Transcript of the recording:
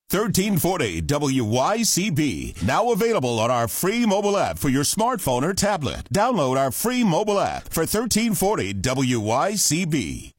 1340 WYCB. Now available on our free mobile app for your smartphone or tablet. Download our free mobile app for 1340 WYCB.